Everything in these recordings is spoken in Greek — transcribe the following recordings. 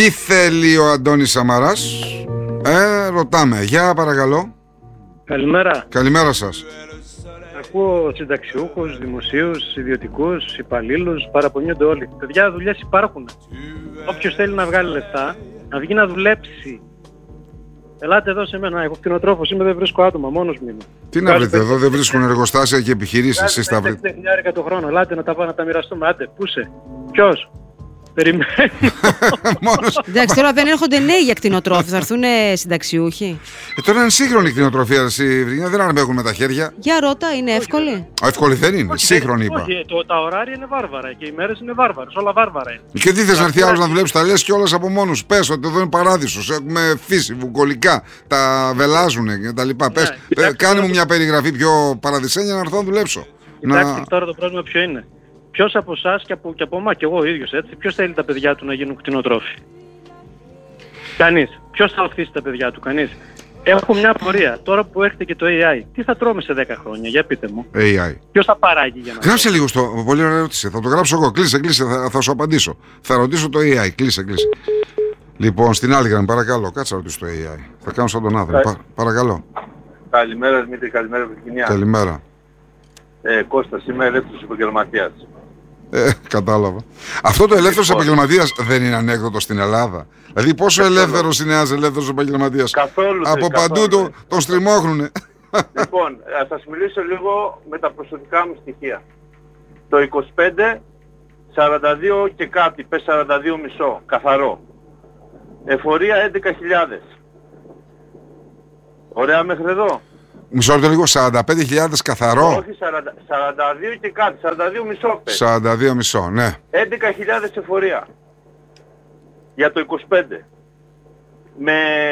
Τι θέλει ο Αντώνης Σαμαράς? Ρωτάμε. Για παρακαλώ. Καλημέρα. Καλημέρα σας. Ακούω συνταξιούχους, δημοσίους, ιδιωτικούς, υπαλλήλους, παραπονιούνται όλοι. Παιδιά, δουλειές υπάρχουν. Όποιος θέλει να βγάλει λεφτά, να βγει να δουλέψει. Ελάτε εδώ σε μένα, έχω κτηνοτρόφος, είμαι, δεν βρίσκω άτομα, μόνος μου είμαι. Τι να βρείτε εδώ, δεν βρίσκουν εργοστάσια και επιχειρήσεις, εσείς τα βρείτε. 5.000 το χρόνο, ελάτε να τα πάμε να τα μοιραστούμε, άντε, πού είσαι, ποιος? Περιμένω. Εντάξει, τώρα δεν έρχονται νέοι για κτηνοτρόφοι, θα έρθουν συνταξιούχοι. Τώρα είναι σύγχρονη η κτηνοτροφία, δεν αναπέχουν με τα χέρια. Για ρώτα, είναι εύκολη? Εύκολη δεν είναι, σύγχρονη είπα. Όχι, τα ωράρια είναι βάρβαρα και οι μέρες είναι βάρβαρες, όλα βάρβαρα είναι. Και τι θες να έρθει άλλος να δουλέψει, τα λες κιόλας από μόνος. Πες ότι εδώ είναι παράδεισος, έχουμε φύση, βουκολικά, τα βελάζουνε και τα λοιπά. Πες, κάνε μου μια περιγραφή πιο παραδεισένια να έρθω να δουλέψω. Κοιτάξτε τώρα το πρόβλημα ποιο είναι. Ποιος από εσάς και από εμάς και εγώ ο ίδιος, έτσι, ποιος θέλει τα παιδιά του να γίνουν κτηνοτρόφοι? Κανείς. Ποιος θα οθήσει τα παιδιά του? Κανείς. Έχω μια απορία. Τώρα που έρχεται και το AI, τι θα τρώμε σε 10 χρόνια? Για πείτε μου. AI. Ποιος θα παράγει για να... Γράψε λίγο στο... Πολύ ωραία ερώτηση. Θα το γράψω εγώ. Κλείσε, θα σου απαντήσω. Θα ρωτήσω το AI. Κλείσε. Λοιπόν, στην άλλη γραμμή, παρακαλώ. Κάτσε να ρωτήσω το AI. Θα κάνω σαν τον Άδρη. Παρακαλώ. Καλημέρα Δημήτρη, καλημέρα Virginia. Καλημέρα. Κώστας, είμαι ελεύθερος επαγγελματίας. Κατάλαβα. Αυτό το ελεύθερος επαγγελματίας δεν είναι ανέκδοτο στην Ελλάδα? Δηλαδή πόσο ελεύθερος είναι ένας ελεύθερος επαγγελματίας? Καθόλου. Από παντού τον στριμώχνουνε. Λοιπόν, θα σας μιλήσω λίγο με τα προσωπικά μου στοιχεία. Το 25, 42 και κάτι, πες 42 μισό, καθαρό. Εφορία 11.000. Ωραία μέχρι εδώ? Μισό λεπτό λίγο, 45.000 καθαρό. Όχι, 42 και κάτι, 42 μισό πες. 42 μισό, ναι. 11.000 εφορία. Για το 25. Με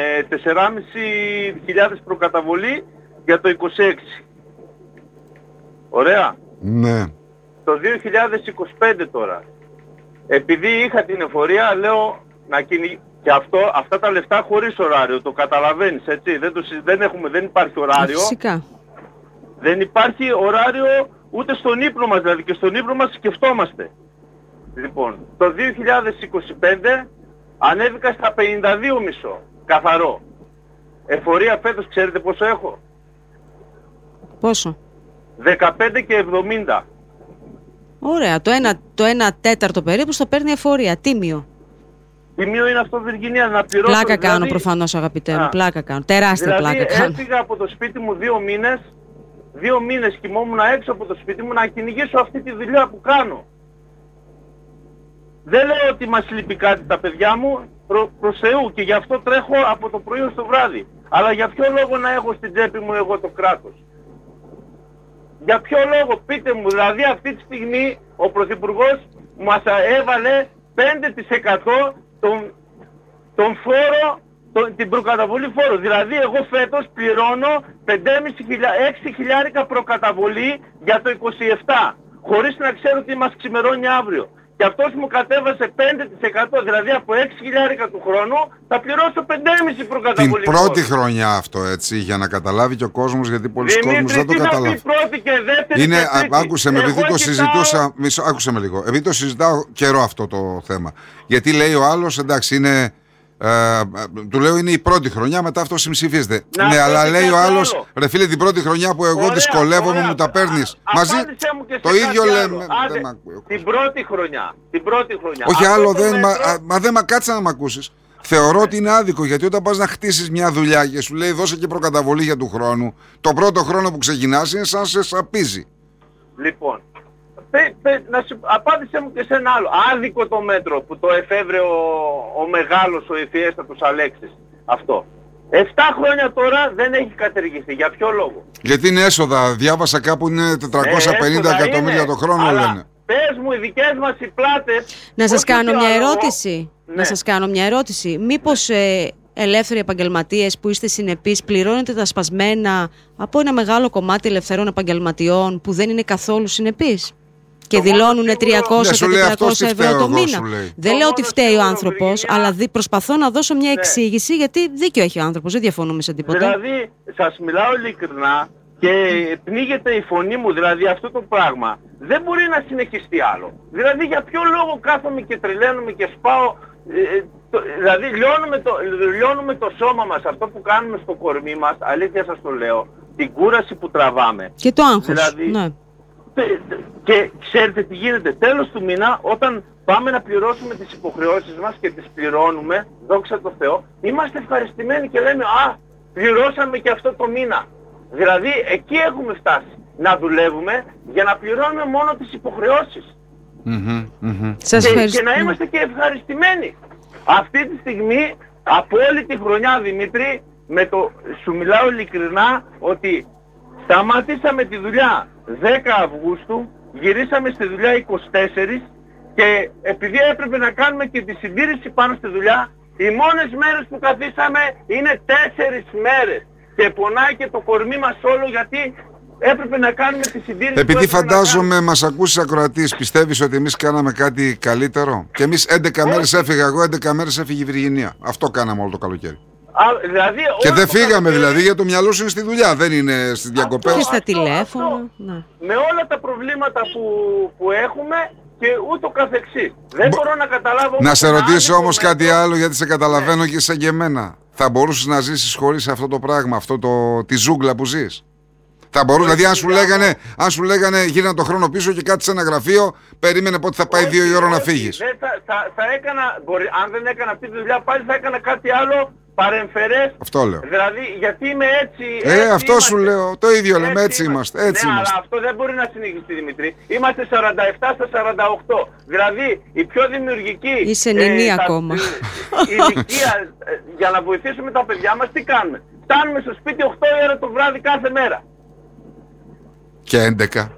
4.500 προκαταβολή για το 26. Ωραία. Ναι. Το 2025 τώρα. Επειδή είχα την εφορία, λέω να κυνηγήσω. Και αυτά τα λεφτά χωρίς ωράριο, το καταλαβαίνεις, έτσι, δεν υπάρχει ωράριο. Φυσικά. Δεν υπάρχει ωράριο ούτε στον ύπνο μας, δηλαδή και στον ύπνο μας σκεφτόμαστε. Λοιπόν, το 2025 ανέβηκα στα 52 μισό, καθαρό. Εφορία φέτος ξέρετε πόσο έχω? Πόσο? 15 και 70. Ωραία, το 1/4 περίπου στο παίρνει εφορία, τίμιο. Τιμίο είναι αυτό, Βιργινία, να πληρώσω. Πλάκα κάνω προφανώς, αγαπητέ μου, πλάκα κάνω. Τεράστια δηλαδή, πλάκα κάνω. Έφυγα από το σπίτι μου 2 μήνες. 2 μήνες κοιμόμουν έξω από το σπίτι μου να κυνηγήσω αυτή τη δουλειά που κάνω. Δεν λέω ότι μας λείπει κάτι τα παιδιά μου, προς Θεού, και γι' αυτό τρέχω από το πρωί ως το βράδυ. Αλλά για ποιο λόγο να έχω στην τσέπη μου εγώ το κράτος? Για ποιο λόγο, πείτε μου? Δηλαδή αυτή τη στιγμή ο Πρωθυπουργός μας έβαλε 5% τον φόρο, την προκαταβολή φόρου. Δηλαδή εγώ φέτος πληρώνω 6.000 προκαταβολή για το 27, χωρίς να ξέρω τι μας ξημερώνει αύριο. Και αυτός μου κατέβασε 5%, δηλαδή από 6.000 του χρόνου θα πληρώσω 5,5 προκαταβολή. Την πρώτη χρονιά αυτό, έτσι, για να καταλάβει και ο κόσμος, γιατί πολλοί κόσμος δεν το καταλάβει. Πρώτη και δεύτερη είναι, και τρίτη. άκουσε με, επειδή το συζητούσα, άκουσε με λίγο, επειδή το συζητάω καιρό αυτό το θέμα. Γιατί λέει ο άλλος, εντάξει, είναι... του λέω είναι η πρώτη χρονιά, μετά αυτό συμψηφίζεται. Ναι, αλλά λέει ο άλλος, ρε φίλε, την πρώτη χρονιά που εγώ δυσκολεύομαι μου τα παίρνεις. Μαζί το ίδιο λέμε. Την πρώτη χρονιά. Όχι άλλο, δεν κάτσε να μ' ακούσεις. Θεωρώ ότι είναι άδικο, γιατί όταν πας να χτίσεις μια δουλειά και σου λέει δώσε και προκαταβολή για του χρόνου, το πρώτο χρόνο που ξεκινάς είναι σαν σε σαπίζει. Λοιπόν, απάντησέ μου και σε ένα άλλο. Άδικο το μέτρο που το εφεύρε ο μεγάλος, ο ευφιέστατος Αλέξης. Αυτό. 7 χρόνια τώρα δεν έχει κατεργηθεί. Για ποιο λόγο? Γιατί είναι έσοδα. Διάβασα κάπου είναι 450 εκατομμύρια το χρόνο, αλλά λένε. Πες μου, οι δικές μας οι πλάτες... Να σας κάνω μια ερώτηση. Ναι. Να σας κάνω μια ερώτηση. Μήπως ελεύθεροι επαγγελματίες που είστε συνεπείς πληρώνετε τα σπασμένα από ένα μεγάλο κομμάτι ελευθερών επαγγελματιών που δεν είναι καθόλου συνεπείς και δηλώνουν 300 και 400 ευρώ το μήνα? Δεν λέω ότι φταίει ο άνθρωπος, αλλά προσπαθώ να δώσω μια εξήγηση, γιατί δίκιο έχει ο άνθρωπος, δεν διαφωνούμε σε τίποτα. Δηλαδή, σας μιλάω ειλικρινά και πνίγεται η φωνή μου, δηλαδή αυτό το πράγμα δεν μπορεί να συνεχιστεί άλλο. Δηλαδή για ποιο λόγο κάθομαι και τρελαίνομαι και σπάω Δηλαδή λιώνουμε το σώμα μας, αυτό που κάνουμε στο κορμί μας, αλήθεια σας το λέω, την κούραση που τραβάμε. Και το άγχος, δηλαδή, ναι. Και ξέρετε τι γίνεται, τέλος του μήνα όταν πάμε να πληρώσουμε τις υποχρεώσεις μας και τις πληρώνουμε, δόξα τω Θεώ, είμαστε ευχαριστημένοι και λέμε πληρώσαμε και αυτό το μήνα. Δηλαδή εκεί έχουμε φτάσει, να δουλεύουμε για να πληρώνουμε μόνο τις υποχρεώσεις. Και να είμαστε και ευχαριστημένοι. Αυτή τη στιγμή, από όλη τη χρονιά, Δημήτρη, σου μιλάω ειλικρινά ότι σταματήσαμε τη δουλειά 10 Αυγούστου, γυρίσαμε στη δουλειά 24 και επειδή έπρεπε να κάνουμε και τη συντήρηση πάνω στη δουλειά, οι μόνες μέρες που καθίσαμε είναι 4 μέρες. Και πονάει και το κορμί μας όλο γιατί έπρεπε να κάνουμε τη συντήρηση. Επειδή φαντάζομαι μας ακούσεις ακροατής, πιστεύεις ότι εμείς κάναμε κάτι καλύτερο? Και εμείς 11 μέρες έφυγα εγώ, 11 μέρες έφυγε η Βυργινία. Αυτό κάναμε όλο το καλοκαίρι. Δηλαδή, και δεν φύγαμε δηλαδή, γιατί το μυαλό σου είναι στη δουλειά, δεν είναι στις διακοπές. Και στα τηλέφωνα. Ναι. Με όλα τα προβλήματα που έχουμε και ούτω καθεξής. Δεν μπορώ να καταλάβω... Να σε ρωτήσω όμως κάτι άλλο, γιατί σε καταλαβαίνω και σαν και εμένα. Θα μπορούσες να ζήσεις χωρίς αυτό το πράγμα, τη ζούγκλα που ζεις? Θα μπορούσε, δηλαδή αν σου λέγανε γύρνα το χρόνο πίσω και κάτσε σε ένα γραφείο, περίμενε πότε θα πάει 2 η ώρα να φύγεις. Θα έκανα, αν δεν έκανα αυτή τη δουλειά πάλι θα έκανα κάτι άλλο παρεμφερές. Αυτό λέω. Δηλαδή γιατί είμαι έτσι. Αυτό είμαστε. Σου λέω, το ίδιο λέμε, έτσι είμαστε. Ναι, αλλά αυτό δεν μπορεί να συνεχιστεί, Δημητρή. Είμαστε 47 στα 48. Δηλαδή η πιο δημιουργική. Είσαι νενή ακόμα. Ηλικία για να βοηθήσουμε τα παιδιά μας, τι κάνουμε? Φτάνουμε στο σπίτι 8 η ώρα το βράδυ κάθε μέρα. Και 11.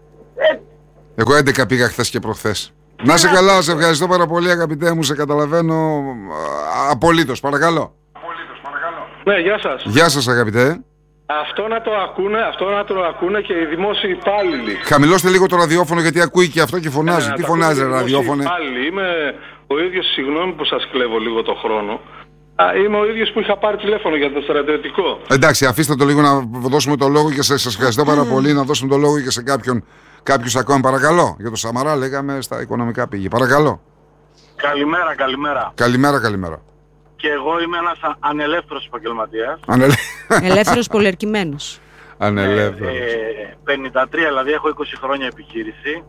Εγώ 11 πήγα χθες και προχθές. Να σε καλά, σε ευχαριστώ πάρα πολύ αγαπητέ μου, σε καταλαβαίνω απολύτως, παρακαλώ. Ναι, γεια σας. Γεια σας αγαπητέ. Αυτό να το ακούνε και οι δημόσιοι υπάλληλοι. Χαμηλώστε λίγο το ραδιόφωνο γιατί ακούει και αυτό και φωνάζει. Τι φωνάζει ραδιόφωνο? Είμαι ο ίδιος, συγγνώμη που σας κλέβω λίγο το χρόνο. Είμαι ο ίδιος που είχα πάρει τηλέφωνο για το στρατιωτικό. Εντάξει, αφήστε το λίγο να δώσουμε το λόγο και σας ευχαριστώ πάρα πολύ, να δώσουμε το λόγο και σε κάποιους ακόμα. Παρακαλώ, για το Σαμαρά λέγαμε στα οικονομικά πήγη. Παρακαλώ. Καλημέρα. Και εγώ είμαι ένας ανελεύθερος επαγγελματίας. Ελεύθερος πολυερκημένος. Ανελεύθερος. 53, δηλαδή έχω 20 χρόνια επιχείρηση.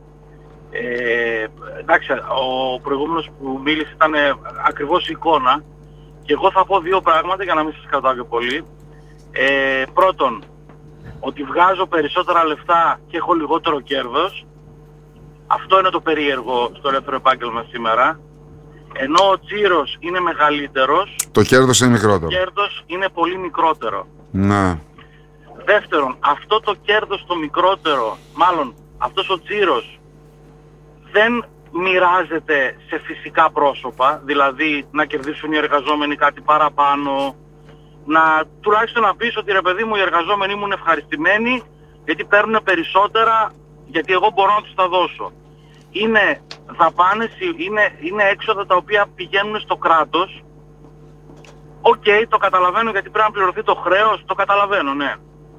Εντάξει, ο προηγούμενος που μίλησε ήταν ακριβώς η εικόνα. Και εγώ θα πω 2 πράγματα για να μην σας κρατάω και πολύ. Πρώτον, ότι βγάζω περισσότερα λεφτά και έχω λιγότερο κέρδος. Αυτό είναι το περίεργο στο ελεύθερο επάγγελμα σήμερα. Ενώ ο τζίρος είναι μεγαλύτερος, το κέρδος είναι μικρότερο. Το κέρδος είναι πολύ μικρότερο. Ναι. Δεύτερον, αυτό το κέρδος το μικρότερο, μάλλον αυτός ο τζίρος δεν μοιράζεται σε φυσικά πρόσωπα, δηλαδή να κερδίσουν οι εργαζόμενοι κάτι παραπάνω, τουλάχιστον να πεις ότι ρε παιδί μου οι εργαζόμενοι μου είναι ευχαριστημένοι γιατί παίρνουν περισσότερα, γιατί εγώ μπορώ να τους τα δώσω. Είναι δαπάνες, είναι έξοδα τα οποία πηγαίνουν στο κράτος. Οκ, το καταλαβαίνω γιατί πρέπει να πληρωθεί το χρέος, το καταλαβαίνω, ναι.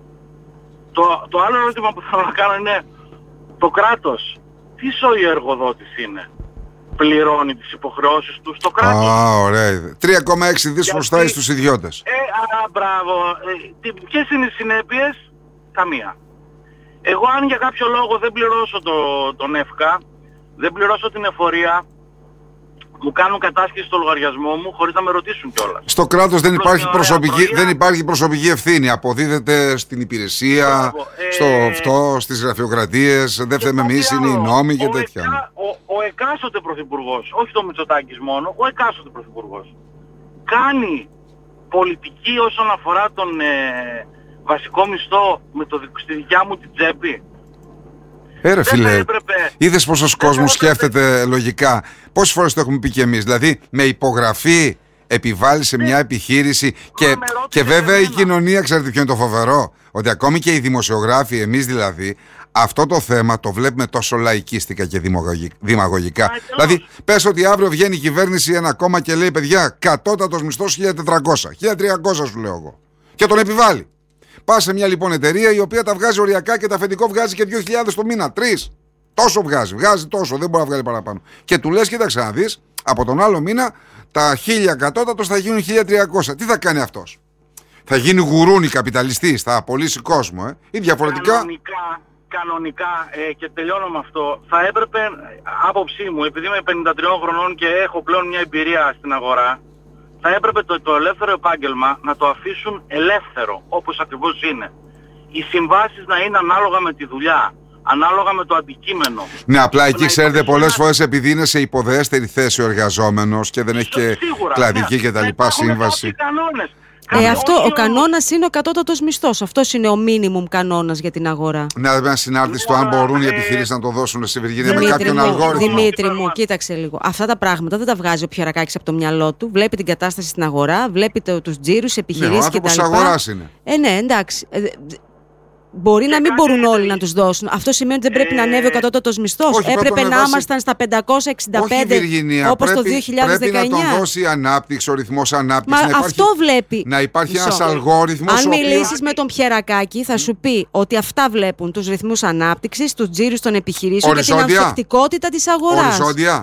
Το άλλο ερώτημα που θέλω να κάνω είναι το κράτος. Τι σοϊ εργοδότης είναι? Πληρώνει τις υποχρεώσεις του στο κράτος? Ωραία. 3,6 δις χρωστάει στους ιδιώτες. Μπράβο. Ποιες είναι οι συνέπειες? Καμία. Εγώ αν για κάποιο λόγο δεν πληρώσω τον ΕΦΚΑ, δεν πληρώσω την εφορία, μου κάνουν κατάσχεση στο λογαριασμό μου χωρίς να με ρωτήσουν κιόλας. Στο κράτος δεν υπάρχει προσωπική ευθύνη. Αποδίδεται στην υπηρεσία, στις γραφειοκρατίες, δεν φταίμε εμείς, είναι οι νόμοι και τέτοια. Ο εκάστοτε πρωθυπουργός, όχι το Μητσοτάκης μόνο, ο εκάστοτε πρωθυπουργός κάνει πολιτική όσον αφορά τον βασικό μισθό στη δικιά μου την τσέπη. Ρε φίλε, είδες πόσος κόσμος σκέφτεται λογικά? Πόσες φορές το έχουμε πει και εμείς? Δηλαδή με υπογραφή επιβάλλει σε μια επιχείρηση και βέβαια η κοινωνία, ξέρετε ποιο είναι το φοβερό? Ότι ακόμη και οι δημοσιογράφοι, εμείς δηλαδή, αυτό το θέμα το βλέπουμε τόσο λαϊκίστικα και δημαγωγικά. Δηλαδή πες ότι αύριο βγαίνει η κυβέρνηση ένα κόμμα και λέει παιδιά κατώτατος μισθός 1.400, 1.300 σου λέω εγώ, και τον επιβάλλει. Πας σε μια λοιπόν εταιρεία η οποία τα βγάζει οριακά και τα αφεντικό βγάζει και 2.000 το μήνα, 3. Τόσο βγάζει τόσο, δεν μπορεί να βγάλει παραπάνω. Και του λες, κοίταξε να δεις, από τον άλλο μήνα τα 1.000 κατώτατος θα γίνουν 1.300. Τι θα κάνει αυτός? Θα γίνει γουρούνι καπιταλιστής, θα απολύσει κόσμο, ή διαφορετικά. Κανονικά, και τελειώνω με αυτό, θα έπρεπε, άποψή μου, επειδή είμαι 53 χρονών και έχω πλέον μια εμπειρία στην αγορά, θα έπρεπε το ελεύθερο επάγγελμα να το αφήσουν ελεύθερο, όπως ακριβώς είναι. Οι συμβάσεις να είναι ανάλογα με τη δουλειά, ανάλογα με το αντικείμενο. Ναι, απλά εκεί ξέρετε πολλές φορές επειδή είναι σε υποδέστερη θέση ο εργαζόμενος και δεν έχει και κλαδική και τα λοιπά σύμβαση. Ο κανόνας είναι ο κατώτατος μισθός. Αυτός είναι ο minimum κανόνας για την αγορά. Να δούμε ένα συνάρτηση το αν μπορούν οι επιχειρήσεις να το δώσουν στη Βυργίνια με κάποιον αλγόριθμο. Δημήτρη μου, κοίταξε λίγο. Αυτά τα πράγματα δεν τα βγάζει ο Πιερακάκης από το μυαλό του. Βλέπει την κατάσταση στην αγορά, βλέπει τους τζίρους, επιχειρήσεις κτλ. Ναι, ο αγοράς είναι. Ναι, εντάξει. Μπορεί να μην μπορούν όλοι να τους δώσουν. Αυτό σημαίνει ότι δεν πρέπει να ανέβει ο κατώτατος μισθός. Έπρεπε να ήμασταν στα 565 όπως το 2019. Πρέπει να τον δώσει ανάπτυξη, ο ρυθμός ανάπτυξης. Αυτό βλέπει. Να υπάρχει ένας αλγόριθμος. Αν μιλήσεις με τον Πιερακάκη, θα σου πει ότι αυτά βλέπουν τους ρυθμούς ανάπτυξης, τους τζίρους των επιχειρήσεων και την ανθεκτικότητα της αγοράς.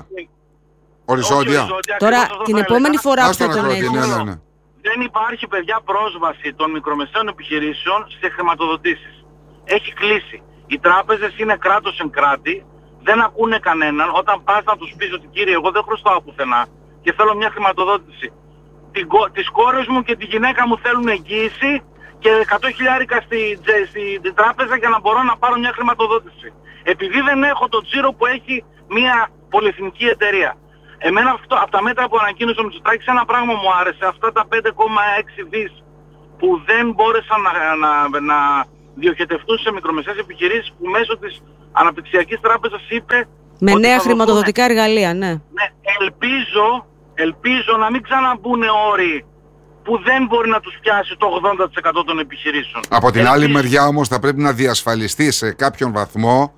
Οριζόντια. Τώρα την επόμενη φορά που θα τον έχεις. Δεν υπάρχει, παιδιά, πρόσβαση των μικρομεσαίων επιχειρήσεων σε χρηματοδοτήσεις. Έχει κλείσει. Οι τράπεζες είναι κράτος εν κράτη, δεν ακούνε κανέναν. Όταν πας να τους πεις ότι κύριε, εγώ δεν χρωστάω πουθενά και θέλω μια χρηματοδότηση. Τις κόρες μου και τη γυναίκα μου θέλουν εγγύηση και 100.000 στην τράπεζα για να μπορώ να πάρω μια χρηματοδότηση. Επειδή δεν έχω το τζίρο που έχει μια πολυεθνική εταιρεία. Εμένα αυτό, από τα μέτρα που ανακοίνωσε ο Μητσοτάκης, ένα πράγμα μου άρεσε. Αυτά τα 5,6 δις που δεν μπόρεσαν να διοχετευτούν σε μικρομεσαίες επιχειρήσεις, που μέσω της Αναπτυξιακής Τράπεζας είπε... Με νέα χρηματοδοτικά εργαλεία, ναι. Ναι, ελπίζω να μην ξαναμπούν όροι που δεν μπορεί να τους πιάσει το 80% των επιχειρήσεων. Από την άλλη μεριά όμως θα πρέπει να διασφαλιστεί σε κάποιον βαθμό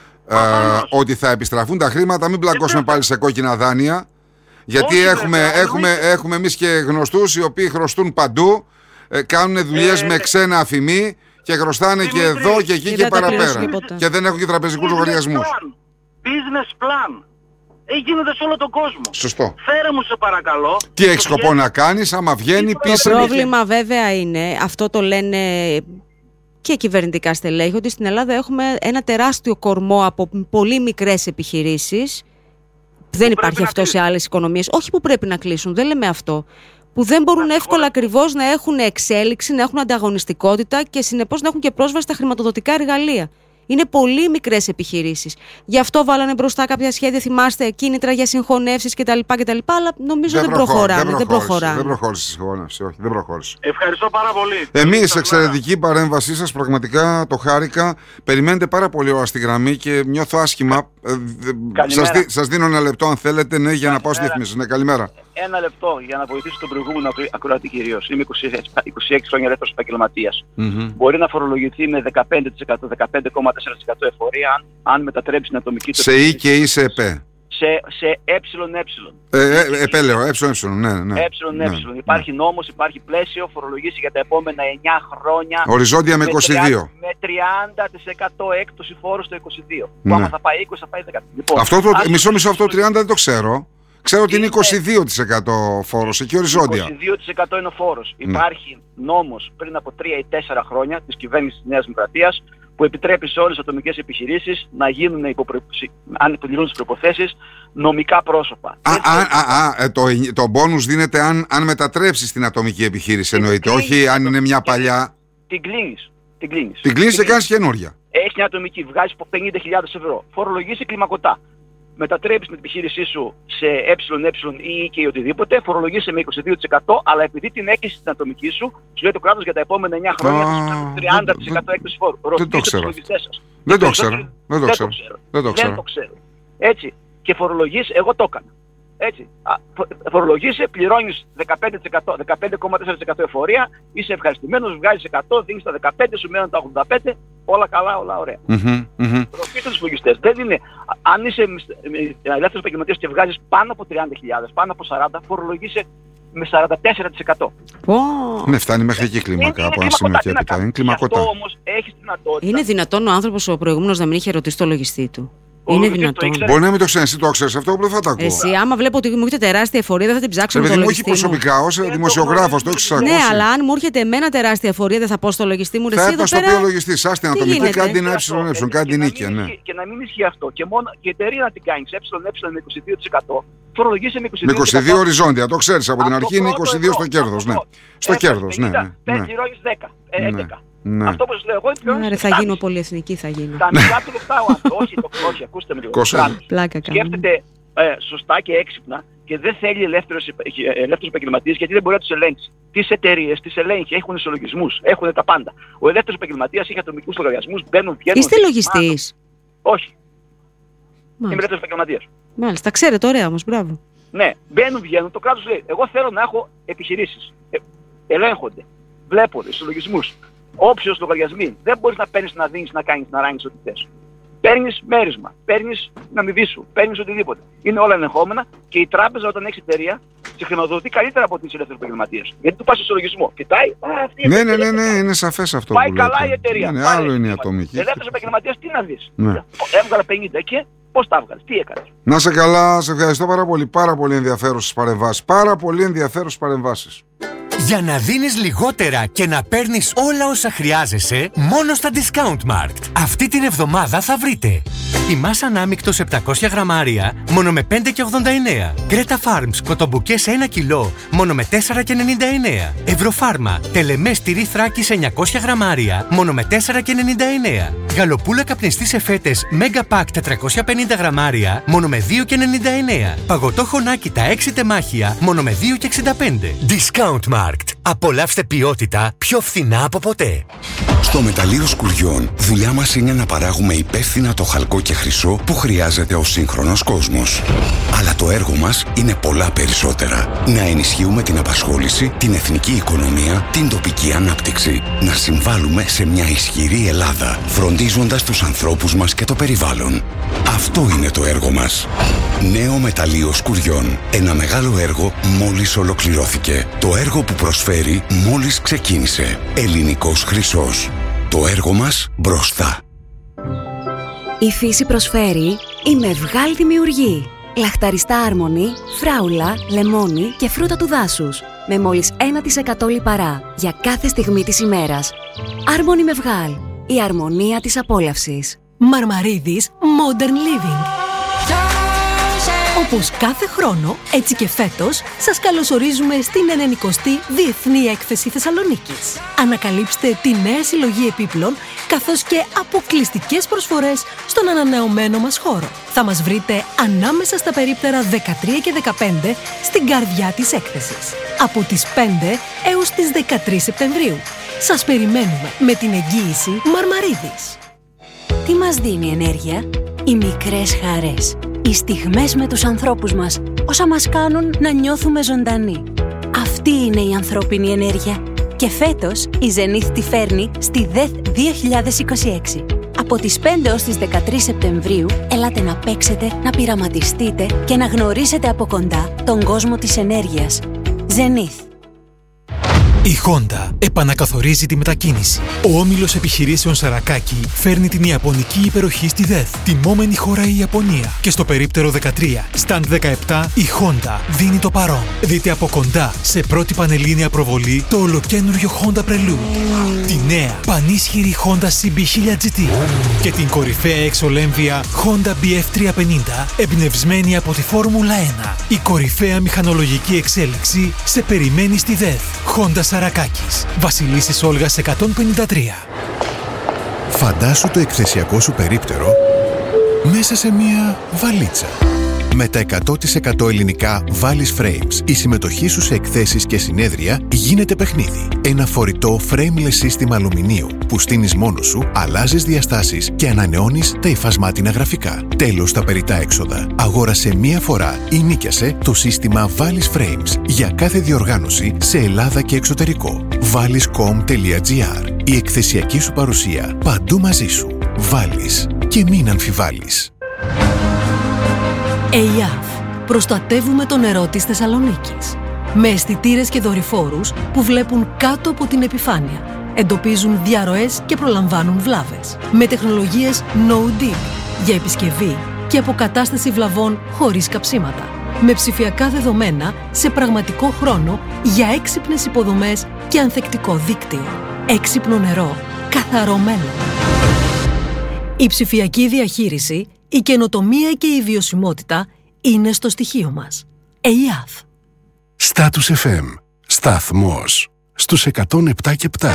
ότι θα επιστραφούν τα χρήματα, μην μπλακώσουμε πάλι σε κόκκινα δάνεια. Γιατί έχουμε εμείς και γνωστούς οι οποίοι χρωστούν παντού, κάνουν δουλειές με ξένα αφημί και χρωστάνε και εδώ και εκεί και παραπέρα. Και δεν έχουν και τραπεζικούς λογαριασμούς. Business plan. Γίνεται σε όλο τον κόσμο. Σωστό. Φέρε μου σε παρακαλώ. Τι έχεις σκοπό να κάνεις, άμα βγαίνει πίσω. Το πρόβλημα βέβαια είναι, αυτό το λένε και κυβερνητικά στελέχη, ότι στην Ελλάδα έχουμε ένα τεράστιο κορμό από πολύ μικρές επιχειρήσεις. Δεν υπάρχει αυτό σε άλλες οικονομίες. Όχι που πρέπει να κλείσουν, δεν λέμε αυτό. Που δεν μπορούν εύκολα ακριβώς να έχουν εξέλιξη, να έχουν ανταγωνιστικότητα και συνεπώς να έχουν και πρόσβαση στα χρηματοδοτικά εργαλεία. Είναι πολύ μικρές επιχειρήσεις. Γι' αυτό βάλανε μπροστά κάποια σχέδια, θυμάστε, κίνητρα για συγχωνεύσεις κτλ. Αλλά νομίζω δεν προχωράνε. Δεν προχώρησε η συγχώνευση, όχι, δεν προχώρησε. Ευχαριστώ πάρα πολύ. Εμείς, εξαιρετική παρέμβασή σας, πραγματικά το χάρηκα. Περιμένετε πάρα πολύ ώρα στη γραμμή και νιώθω άσχημα. Σας δίνω ένα λεπτό, αν θέλετε, ναι, για να πάω στη διαφήμιση. Ναι, καλημέρα. Ένα λεπτό για να βοηθήσω τον προηγούμενο ακροατή κυρίως. Είμαι 26 χρόνια ελεύθερος επαγγελματίας. Μπορεί να φορολογηθεί με 15%, 15,4% εφορία αν μετατρέψει την ατομική του. Σε Ι και Ι σε ΕΠΕ. Σε ΕΕ. Επέλεο, ναι. Υπάρχει νόμος, υπάρχει πλαίσιο, φορολογήσει για τα επόμενα 9 χρόνια. Οριζόντια με 22. Με 30% έκπτωση φόρου στο 22. Που άμα θα πάει 20 θα πάει 10. Λοιπόν, μισό αυτό το 30 δεν το ξέρω. Ξέρω ότι είναι 22% φόρος, εκεί οριζόντια. 22% είναι ο φόρος. Υπάρχει νόμος πριν από 3 ή 4 χρόνια της κυβέρνησης της Νέας Δημοκρατίας που επιτρέπει σε όλες τις ατομικές επιχειρήσεις να γίνουν, αν πληρούν τις προϋποθέσεις, νομικά πρόσωπα. Το μπόνους δίνεται αν μετατρέψεις την ατομική επιχείρηση, εννοείται, όχι αν είναι μια παλιά. Την κλείνεις. Την κλείνεις και κάνεις καινούρια. Έχει μια ατομική, βγάζεις από 50.000 ευρώ. Φορολογήσει κλιμακωτά. Μετατρέπεις την επιχείρησή σου σε ΕΕ ή και οτιδήποτε, φορολογείσαι με 22%, αλλά επειδή την έκλεισε στην ατομική σου, σου λέει το κράτος για τα επόμενα 9 χρόνια 30% έκπτωση φόρου. Δεν το ξέρω. Έτσι. Και φορολογείς, εγώ το έκανα. Έτσι. Φορολογείσαι, πληρώνεις 15,4% εφορία, είσαι ευχαριστημένος, βγάζεις 100, δίνεις τα 15, σου μένουν τα 85, όλα καλά, όλα ωραία. Ρωτήστε τους λογιστές. Δεν είναι. Αν είσαι ελεύθερος επαγγελματίας και βγάζεις πάνω από 30.000, πάνω από 40, φορολογείσαι με 44%. Ναι, φτάνει μέχρι εκεί κλίμακα από ένα σημείο και έπειτα. Είναι κλιμακωτά. Αυτό όμως έχεις δυνατότητα. Είναι δυνατόν ο άνθρωπος ο προηγούμενος να μην είχε ρωτήσει το λογιστή του? Είναι δυνατόν? Μπορεί να μην το ξέρει, εσύ το ξέρει αυτό, που δεν θα τα ακούω. Εσύ, άμα βλέπω ότι μου έρχεται τεράστια εφορία, δεν θα την ψάξω με το λογιστή μου. Όχι προσωπικά, ως δημοσιογράφος, το έχεις ακούσει. Ναι, αλλά αν μου έρχεται εμένα τεράστια εφορία, δεν θα πω στο λογιστή μου. Θα έπα στο πει ο λογιστής, άστε να το μικρή, κάτι είναι ε, κάτι νίκια. Και να μην ισχύει αυτό. Και μόνο η εταιρεία να την κάνει με 22%, φορολογήσει με 22%. Με 22 οριζόντια, το ξέρεις από την αρχή, είναι 22 στο κέρδος. Ναι. Στο κέρδος, ναι. Πληρώνεις 10, 11. Ναι. Αυτό που σας λέω εγώ είναι πλέον. Θα γίνω πολυεθνική, θα γίνω. Τα μισά του λεφτά ο αυτό, όχι, ακούστε με λίγο. Σκέφτεται σωστά και έξυπνα και δεν θέλει ελεύθερους επαγγελματίες γιατί δεν μπορεί να τους ελέγξει. Τις εταιρείες τις ελέγχει, έχουν ισολογισμούς, έχουν τα πάντα. Ο ελεύθερος επαγγελματίας έχει ατομικούς λογαριασμούς, μπαίνουν, βγαίνουν. Είστε λογιστής? Όχι. Είμαι ελεύθερος επαγγελματίας. Μάλιστα, ξέρετε, ωραία όμως, μπράβο. Ναι, μπαίνουν, βγαίνουν. Το κράτος λέει: εγώ θέλω να έχω επιχειρήσεις. Ελέγχονται, βλέπονται, ισολογισμούς. Όψιος λογαριασμοί. Δεν μπορείς να παίρνεις, να δίνεις, να κάνεις, να ράνεις ό,τι θες. Παίρνεις μέρισμα, παίρνεις να αμοιβή σου, παίρνεις οτιδήποτε. Είναι όλα ελεγχόμενα και η τράπεζα όταν έχει εταιρεία σε χρηματοδοτεί καλύτερα από τις ελεύθερους επαγγελματίες. Γιατί του πας στο συλλογισμό. Κοιτάει, ναι, είναι σαφές αυτό. Πάει καλά η εταιρεία. Ναι, άλλο είναι η ατομική. Ελεύθερος επαγγελματίας τι να δεις. Έβγαλα 50 και πώς τα έβγαλες, τι έκανες. Να σε καλά, σε ευχαριστώ πάρα πολύ. Πάρα πολύ ενδιαφέρουσες παρεμβάσεις. Πάρα πολύ ενδιαφέρουσες παρεμβάσεις. Για να δίνεις λιγότερα και να παίρνεις όλα όσα χρειάζεσαι, μόνο στα Discount Markt. Αυτή την εβδομάδα θα βρείτε η μάσα ανάμεικτος 700 γραμμάρια μόνο με 5,89. Greta Farms κοτομπουκές 1 κιλό μόνο με 4,99. Ευρωφάρμα τελεμές τυρί Θράκης 900 γραμμάρια μόνο με 4,99. Γαλοπούλα καπνιστή σε φέτες Mega Pack 450 γραμμάρια μόνο με 2,99. Παγωτό χωνάκι τα 6 τεμάχια μόνο με 2,65. Discount Markt. Απολαύστε ποιότητα πιο φθηνά από ποτέ. Στο μεταλλείο Σκουριών, δουλειά μας είναι να παράγουμε υπεύθυνα το χαλκό και χρυσό που χρειάζεται ο σύγχρονος κόσμος. Αλλά το έργο μας είναι πολλά περισσότερα. Να ενισχύουμε την απασχόληση, την εθνική οικονομία, την τοπική ανάπτυξη. Να συμβάλλουμε σε μια ισχυρή Ελλάδα, φροντίζοντας τους ανθρώπους μας και το περιβάλλον. Αυτό είναι το έργο μας. Νέο μεταλλείο Σκουριών. Ένα μεγάλο έργο μόλις ολοκληρώθηκε. Το έργο που προσφέρει μόλις ξεκίνησε. Ελληνικός χρυσός. Το έργο μας μπροστά. Η φύση προσφέρει η Μευγάλ δημιουργεί. Λαχταριστά άρμονη, φράουλα, λεμόνι και φρούτα του δάσους. Με μόλις 1% λιπαρά για κάθε στιγμή της ημέρας. Άρμονη Μευγάλ. Η αρμονία της απόλαυσης. Μαρμαρίδης Modern Living. Όπως κάθε χρόνο, έτσι και φέτος, σας καλωσορίζουμε στην 90η Διεθνή Έκθεση Θεσσαλονίκης. Ανακαλύψτε τη νέα συλλογή επίπλων, καθώς και αποκλειστικές προσφορές στον ανανεωμένο μας χώρο. Θα μας βρείτε ανάμεσα στα περίπτερα 13 και 15 στην καρδιά της έκθεσης. Από τις 5 έως τις 13 Σεπτεμβρίου. Σας περιμένουμε με την εγγύηση Μαρμαρίδης. Τι μας δίνει ενέργεια? Οι μικρές χαρές. Οι στιγμές με τους ανθρώπους μας, όσα μας κάνουν να νιώθουμε ζωντανοί. Αυτή είναι η ανθρώπινη ενέργεια. Και φέτος η Zenith τη φέρνει στη ΔΕΘ 2026. Από τις 5 ως τις 13 Σεπτεμβρίου, ελάτε να παίξετε, να πειραματιστείτε και να γνωρίσετε από κοντά τον κόσμο της ενέργειας. Zenith. Η Honda επανακαθορίζει τη μετακίνηση. Ο όμιλος επιχειρήσεων Σαρακάκι φέρνει την ιαπωνική υπεροχή στη ΔΕΘ. Τιμόμενη χώρα η Ιαπωνία. Και στο περίπτερο 13, stand 17, η Honda δίνει το παρόν. Δείτε από κοντά, σε πρώτη πανελλήνια προβολή, το ολοκένουργιο Honda Prelude. Τη νέα, πανίσχυρη Honda CB1000 GT. Και την κορυφαία εξολέμβια Honda BF350, εμπνευσμένη από τη Φόρμουλα 1. Η κορυφαία μηχανολογική εξέλιξη σε περιμένει στη ΔΕΘ. Honda Σαρακάκης, Βασιλίσσης Όλγας 153. Φαντάσου το εκθεσιακό σου περίπτερο μέσα σε μία βαλίτσα. Με τα 100% ελληνικά Valis Frames, η συμμετοχή σου σε εκθέσεις και συνέδρια γίνεται παιχνίδι. Ένα φορητό frameless σύστημα αλουμινίου που στείνεις μόνος σου, αλλάζεις διαστάσεις και ανανεώνεις τα υφασμάτινα γραφικά. Τέλος τα περιττά έξοδα. Αγόρασε μία φορά ή νίκιασε το σύστημα Valis Frames για κάθε διοργάνωση σε Ελλάδα και εξωτερικό. valis.com.gr. Η εκθεσιακή σου παρουσία παντού μαζί σου. Valis. Και μην αμφιβάλλεις. ΕΙΑΦ. Προστατεύουμε το νερό της Θεσσαλονίκης. Με αισθητήρες και δορυφόρους που βλέπουν κάτω από την επιφάνεια. Εντοπίζουν διαρροές και προλαμβάνουν βλάβες. Με τεχνολογίες No Deep για επισκευή και αποκατάσταση βλαβών χωρίς καψίματα. Με ψηφιακά δεδομένα σε πραγματικό χρόνο για έξυπνες υποδομές και ανθεκτικό δίκτυο. Έξυπνο νερό, καθαρό μέλλον. Η ψηφιακή διαχείριση, η καινοτομία και η βιωσιμότητα είναι στο στοιχείο μας. ΕΙΑΘ. Status FM. Σταθμός στους 107 και 7.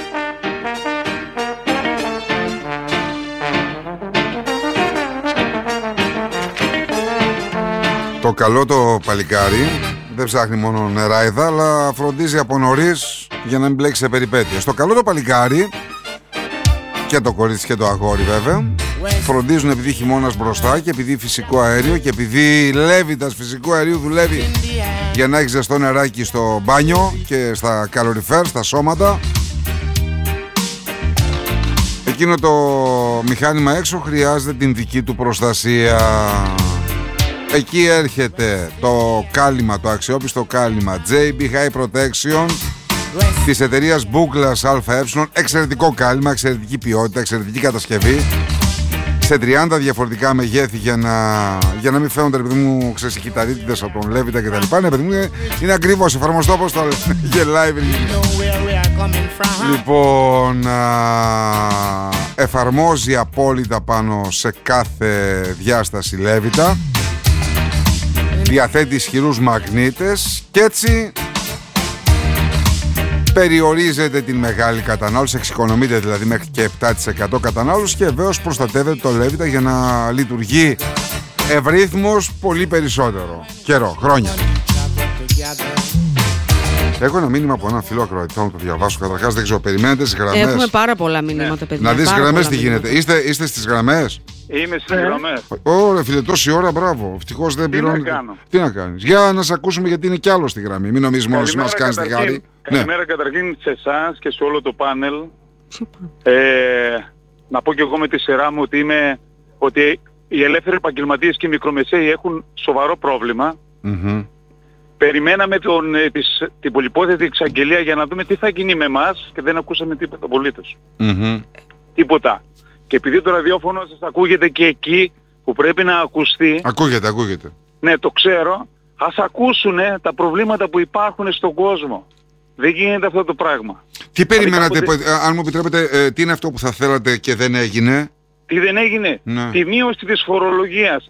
Το καλό το παλικάρι δεν ψάχνει μόνο νεράιδα, αλλά φροντίζει από νωρίς για να μην μπλέξει σε περιπέτειες. Το καλό το παλικάρι και το κορίτσι και το αγόρι βέβαια φροντίζουν επειδή χειμώνας μπροστά και επειδή φυσικό αέριο και επειδή η Λέβιτας φυσικού αερίου δουλεύει για να έχει ζεστό νεράκι στο μπάνιο και στα καλοριφέρ, στα σώματα. Εκείνο το μηχάνημα έξω χρειάζεται την δική του προστασία. Εκεί έρχεται το κάλυμα, το αξιόπιστο κάλυμα JB High Protection της εταιρείας Buglas ΑΕ. Εξαιρετικό κάλυμα, εξαιρετική ποιότητα, εξαιρετική κατασκευή σε 30 διαφορετικά μεγέθη για να μην φαίνονται, ρε παιδί μου, ξέρεις, οι κυταρίτιδες από τον Λέβιτα κτλ. Ναι, παιδί μου, είναι ακριβώς εφαρμοστό, όπως το λένε. Γελάει, λοιπόν, εφαρμόζει απόλυτα πάνω σε κάθε διάσταση Λέβιτα. Διαθέτει ισχυρούς μαγνήτες και έτσι περιορίζεται την μεγάλη κατανάλωση, εξοικονομείται δηλαδή μέχρι και 7% κατανάλωση και βέβαιως προστατεύεται το Λέβιτα για να λειτουργεί ευρύθμος πολύ περισσότερο καιρό, χρόνια. Έχω ένα μήνυμα από έναν φίλο ακροατή, θα το διαβάσω. Καταρχάς δεν ξέρω, περιμένετε στις γραμμές? Έχουμε πάρα πολλά μηνύματα, παιδιά. Να δεις γραμμές τι γίνεται. Είστε στις γραμμές? Είμαι στις γραμμές. Ωραία, φίλε, τόση ώρα, μπράβο. Ευτυχώς δεν πληρώνει. Τι να κάνεις? Για να σε ακούσουμε, γιατί είναι κι άλλο στη γραμμή. Μην νομίζεις μόνο εσύ μας κάνεις τη χάρη. Καλημέρα καταρχήν σε εσάς και σε όλο το πάνελ. Να πω και εγώ με τη σειρά μου ότι οι ελεύθεροι επαγγελματίες και οι μικρομεσαίοι έχουν σοβαρό πρόβλημα. Περιμέναμε την πολυπόθετη εξαγγελία για να δούμε τι θα γίνει με εμάς και δεν ακούσαμε τίποτα απολύτως. Τίποτα. Και επειδή το ραδιόφωνο σας ακούγεται και εκεί που πρέπει να ακουστεί. Ακούγεται. Ναι, το ξέρω. Ας ακούσουν τα προβλήματα που υπάρχουν στον κόσμο. Δεν γίνεται αυτό το πράγμα. Τι περιμένατε, αν μου επιτρέπετε, τι είναι αυτό που θα θέλατε και δεν έγινε? Τι δεν έγινε? Ναι. Τη μείωση της φορολογίας.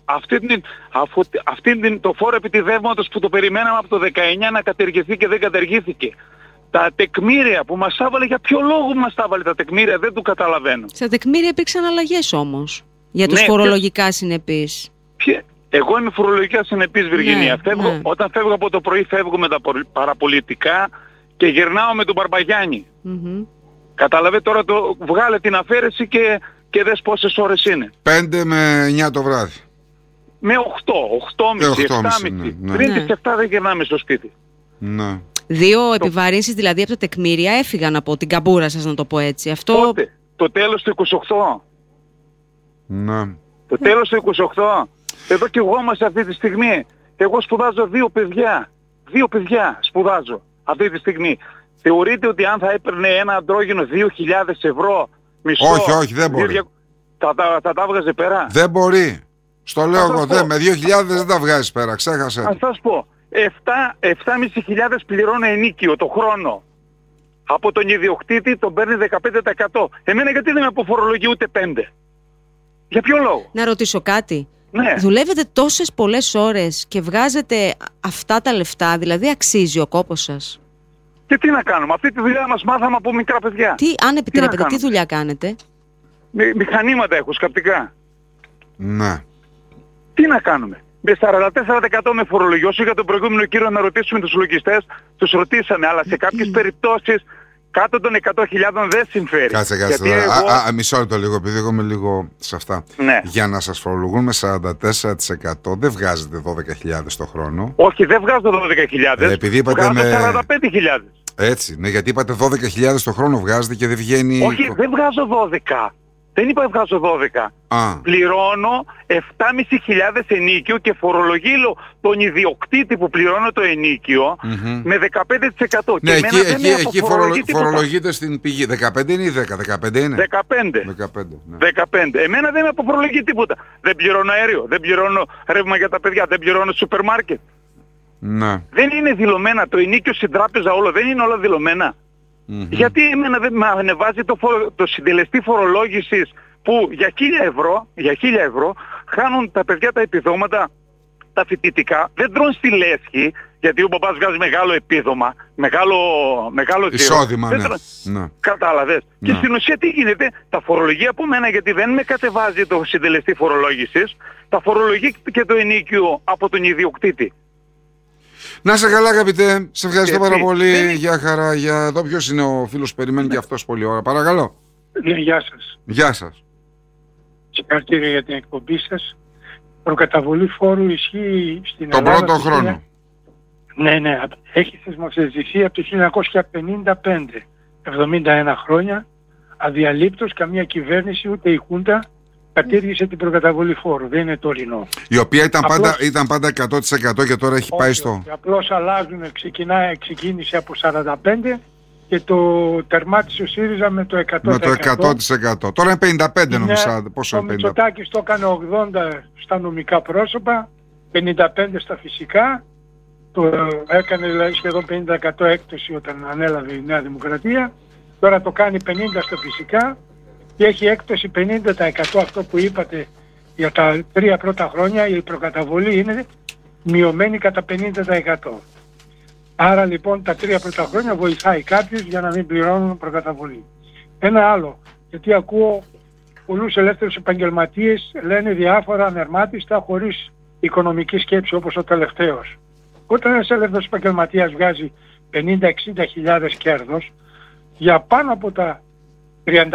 Το φόρο επιτιδεύματος που το περιμέναμε από το 19 να κατεργηθεί και δεν κατεργήθηκε. Τα τεκμήρια που μας άβαλε, για ποιο λόγο μας τα άβαλε τα τεκμήρια, δεν το καταλαβαίνω. Στα τεκμήρια υπήρξαν αλλαγές όμως για τους φορολογικά συνεπείς. Εγώ είμαι φορολογικά συνεπής, Βιργινία. Όταν φεύγω από το πρωί, φεύγω με τα παραπολιτικά και γυρνάω με τον Μπαρμπαγιάννη. Καταλαβαίνετε τώρα, βγάλε την αφαίρεση και δες πόσες ώρες είναι. 5 με 9 το βράδυ. Με 8, 7,5. Πριν τις 7 δεν γυρνάμε στο σπίτι. Ναι. 2 επιβαρύνσεις δηλαδή από τα τεκμήρια έφυγαν από την καμπούρα σας, να το πω έτσι. Αυτό... Πότε? Το τέλος του 28. Ναι. Το τέλος του 28. Εδώ κι εγώ είμαστε αυτή τη στιγμή. Εγώ σπουδάζω 2 παιδιά. 2 παιδιά σπουδάζω αυτή τη στιγμή. Θεωρείτε ότι αν θα έπαιρνε ένα αντρόγινο 2.000 ευρώ μισθό... Όχι, δεν μπορεί. Θα τα βγάζε πέρα. Δεν μπορεί. Στο λέω εγώ, με 2.000 δεν τα βγάζεις πέρα, ξέχασε. Ας σας πω, 7.500 πληρώνω ενίκιο το χρόνο. Από τον ιδιοκτήτη τον παίρνει 15%. Εμένα γιατί δεν με αποφορολογεί ούτε 5? Για ποιο λόγο? Να ρωτήσω κάτι. Ναι. Δουλεύετε τόσες πολλές ώρες και βγάζετε αυτά τα λεφτά, δηλαδή αξίζει ο κόπος σας? Και τι να κάνουμε, αυτή τη δουλειά μας μάθαμε από μικρά παιδιά. Αν επιτρέπετε, τι δουλειά κάνετε? Μηχανήματα έχω, σκαπτικά. Ναι. Τι να κάνουμε? Με 44% με φορολογία. Όσο για τον προηγούμενο κύριο να ρωτήσουμε τους λογιστές, τους ρωτήσαμε, αλλά σε κάποιες περιπτώσεις κάτω των 100.000 δεν συμφέρει. Κάτσε. Μισό λεπτό λίγο, επειδή εγώ είμαι λίγο σε αυτά. Ναι. Για να σας φορολογούν με 44% δεν βγάζετε 12.000 το χρόνο. Όχι, δεν βγάζω 12.000. Επειδή είπατε βγάζω 45.000. Έτσι, ναι, γιατί είπατε 12.000 το χρόνο βγάζετε και δεν βγαίνει... Όχι, δεν βγάζω 12. Δεν είπα βγάζω 12. Πληρώνω 7.500 ενίκιο και φορολογήσω τον ιδιοκτήτη που πληρώνω το ενίκιο με 15%. Ναι, και εκεί φορολογείται στην πηγή. 15 είναι ή 10? 15 είναι. 15. Εμένα δεν με αποφορολογεί τίποτα. Δεν πληρώνω αέριο, δεν πληρώνω ρεύμα για τα παιδιά, δεν πληρώνω σούπερ μάρκετ. Ναι. Δεν είναι δηλωμένα το ενίκιο στην τράπεζα όλο, δεν είναι όλα δηλωμένα. Γιατί εμένα δεν με ανεβάζει το συντελεστή φορολόγησης που για 1.000 ευρώ χάνουν τα παιδιά τα επιδόματα, τα φοιτητικά, δεν τρώνε στη λέσχη, γιατί ο μπαμπάς βγάζει μεγάλο επίδομα, μεγάλο εισόδημα, ναι. Κατάλαβες. Και στην ουσία τι γίνεται, τα φορολογεί από μένα, γιατί δεν με κατεβάζει το συντελεστή φορολόγησης, τα φορολογεί και το ενίκιο από τον ιδιοκτήτη. Να σε καλά, αγαπητέ. Σε ευχαριστώ πάρα πολύ. Γεια χαρά. Για εδώ ποιος είναι ο φίλος που περιμένει και αυτός πολλή ώρα. Παρακαλώ. Ναι, γεια σας. Γεια σας. Συγχαρητήρια για την εκπομπή σας. Προκαταβολή φόρου ισχύει στην Ελλάδα. Τον πρώτο χρόνο. Ναι. Έχει θεσμοθετηθεί από το 1955. 71 χρόνια. Αδιαλείπτως καμία κυβέρνηση ούτε η Χούντα κατήργησε την προκαταβολή φόρου. Δεν είναι τωρινό. Η οποία ήταν πάντα 100% και τώρα έχει πάει στο... Απλώς αλλάζουν, ξεκίνησε από 45% και το τερμάτισε ο ΣΥΡΙΖΑ με το 100%. Με το 100%. Τώρα είναι 55% νομίζω. Πόσο είναι? Ο Μητσοτάκης το έκανε 80% στα νομικά πρόσωπα, 55% στα φυσικά. Το έκανε δηλαδή σχεδόν 50% έκπτωση όταν ανέλαβε η Νέα Δημοκρατία. Τώρα το κάνει 50% στα φυσικά. Και έχει έκπτωση 50%. Αυτό που είπατε για τα 3 πρώτα χρόνια, η προκαταβολή είναι μειωμένη κατά 50%. Άρα λοιπόν τα 3 πρώτα χρόνια βοηθάει κάποιους για να μην πληρώνουν προκαταβολή. Ένα άλλο, γιατί ακούω πολλούς ελεύθερους επαγγελματίες λένε διάφορα ανερμάτιστα χωρίς οικονομική σκέψη, όπως ο τελευταίος. Όταν ένας ελεύθερος επαγγελματίας βγάζει 50-60 χιλιάδες κέρδος, για πάνω από τα 35.000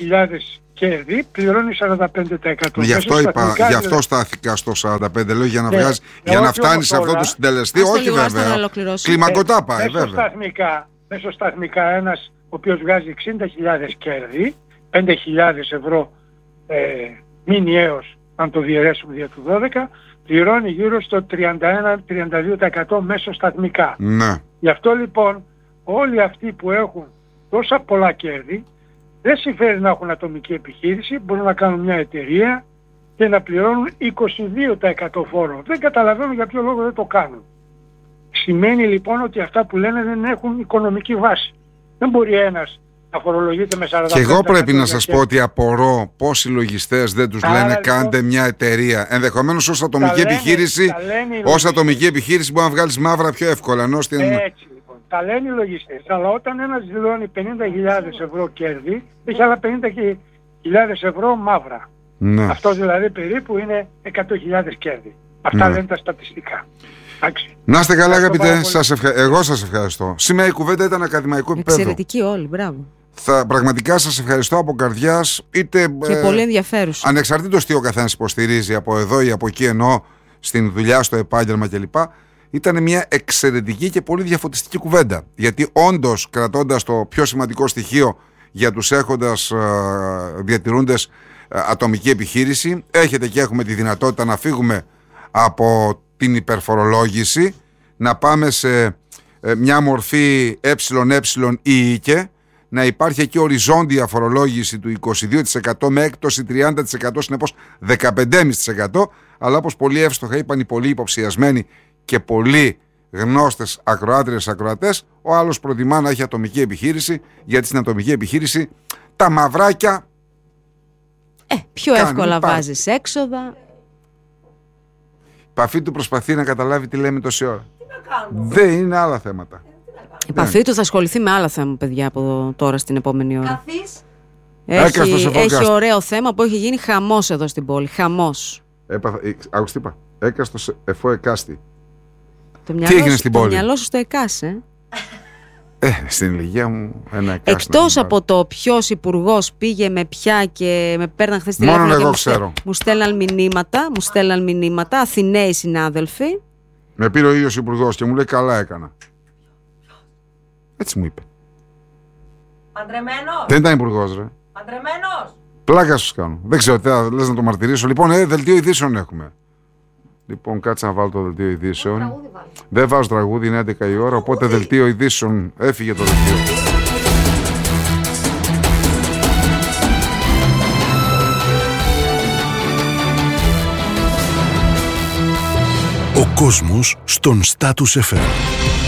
κέρδη πληρώνει 45%. Γι' αυτό στάθηκα στο 45%. Λέω για να βγάζει, για να φτάνει σε αυτό το συντελεστή. Όχι βέβαια. Κλιμακωτά πάει βέβαια. Μεσοσταθμικά ένας ο οποίος βγάζει 60.000 κέρδη, 5.000 ευρώ μηνιαίως, αν το διαιρέσουμε δια του 12, πληρώνει γύρω στο 31-32% μεσοσταθμικά. Ναι. Γι' αυτό λοιπόν όλοι αυτοί που έχουν τόσα πολλά κέρδη, δεν συμφέρει να έχουν ατομική επιχείρηση, μπορούν να κάνουν μια εταιρεία και να πληρώνουν 22% φόρο. Δεν καταλαβαίνω για ποιο λόγο δεν το κάνουν. Σημαίνει λοιπόν ότι αυτά που λένε δεν έχουν οικονομική βάση. Δεν μπορεί ένας να φορολογείται με 45%. Και εγώ πρέπει να σας πω ότι απορώ πώς οι λογιστές δεν τους λένε λοιπόν, κάντε μια εταιρεία. Ενδεχομένως ως ατομική επιχείρηση, ατομική επιχείρηση μπορεί να βγάλεις μαύρα πιο εύκολα. Έτσι λοιπόν, τα λένε οι λογιστές. Αλλά όταν ένας δηλώνει 50.000 ευρώ κέρδη, έχει άλλα 50.000 ευρώ μαύρα. Ναι. Αυτό δηλαδή περίπου είναι 100.000 κέρδη. Αυτά λένε τα στατιστικά. Να είστε καλά, αγαπητέ. Εγώ σας ευχαριστώ. Σήμερα η κουβέντα ήταν ακαδημαϊκού επίπεδου. Εξαιρετική όλοι, μπράβο. Πραγματικά σας ευχαριστώ από καρδιάς. Και πολύ ενδιαφέρουσα. Ανεξαρτήτως τι ο καθένας υποστηρίζει από εδώ ή από εκεί, ενώ στην δουλειά, στο επάγγελμα κλπ. Ήταν μια εξαιρετική και πολύ διαφωτιστική κουβέντα. Γιατί όντως, κρατώντας το πιο σημαντικό στοιχείο για τους έχοντας διατηρούντες ατομική επιχείρηση, έχετε και έχουμε τη δυνατότητα να φύγουμε από την υπερφορολόγηση, να πάμε σε μια μορφή ΕΕ ή ΙΚΕ, να υπάρχει εκεί οριζόντια φορολόγηση του 22% με έκπτωση 30%, συνεπώς 15,5%, αλλά όπως πολύ εύστοχα είπαν οι πολύ υποψιασμένοι και πολύ γνώστες ακροάτριες ακροατές, ο άλλος προτιμά να έχει ατομική επιχείρηση, γιατί στην ατομική επιχείρηση τα μαυράκια πιο εύκολα βάζεις έξοδα. Η επαφή του προσπαθεί να καταλάβει τι λέμε τόση ώρα. Δεν είναι άλλα θέματα. Η επαφή του θα ασχοληθεί με άλλα θέματα, παιδιά, από τώρα στην επόμενη ώρα. Έχει ωραίο θέμα που έχει γίνει χαμός εδώ στην πόλη. Χαμός. Άκουσε τι είπα. Έκαστος εφό εκάστη. Τι έγινε στην πόλη? Το μυαλό σου στο εκάσε. Στην ηλικία μου ένα εκάστη. Εκτός από το ποιος υπουργός πήγε με ποια και με παίρναν χθες τηλέφωνο και μου στέλναν μηνύματα, Αθηναίοι συνάδελφοι. Με πήρε ο ίδιος υπουργός και μου λέει καλά έκανα. Έτσι μου είπε. Παντρεμένος. Δεν ήταν υπουργός, ρε. Παντρεμένος. Πλάκα σου κάνω. Δεν ξέρω τι θα λες να το μαρτυρήσω. Λοιπόν, δελτίο ειδήσεων έχουμε. Λοιπόν, κάτσε να βάλω το δελτίο ειδήσεων. Δεν βάζω τραγούδι, είναι 11 η ώρα. Οπότε δελτίο ειδήσεων, έφυγε το δελτίο. Ο κόσμος στον Status FM.